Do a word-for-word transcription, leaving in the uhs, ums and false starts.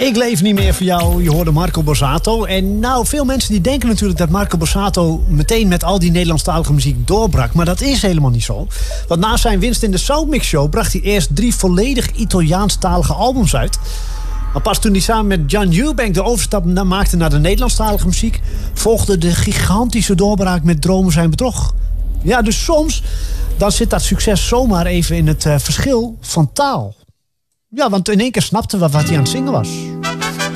Ik leef niet meer voor jou. Je hoorde Marco Borsato. En nou, veel mensen die denken natuurlijk dat Marco Borsato meteen met al die Nederlandstalige muziek doorbrak. Maar dat is helemaal niet zo. Want na zijn winst in de Soundmix Show bracht hij eerst drie volledig Italiaanstalige albums uit. Maar pas toen hij samen met John Eubank de overstap maakte naar de Nederlandstalige muziek, volgde de gigantische doorbraak met Dromen zijn bedrog. Ja, dus soms dan zit dat succes zomaar even in het uh, verschil van taal. Ja, want in één keer snapten we wat hij aan het zingen was.